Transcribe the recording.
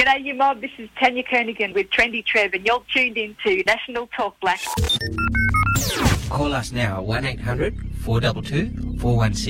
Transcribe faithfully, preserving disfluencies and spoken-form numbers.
G'day, you mob. This is Tanya Kernigan with Trendy Trev, and you're tuned in to National Talk Black. Call us now, one eight hundred four two two four one six.